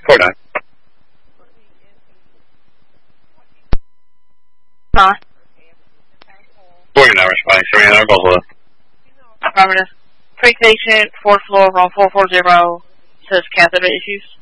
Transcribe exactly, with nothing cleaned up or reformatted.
forty-nine. Huh? forty-nine responding. seventy-nine Buffalo. Affirmative. Creek Nation, fourth floor, roll four four zero, says catheter issues.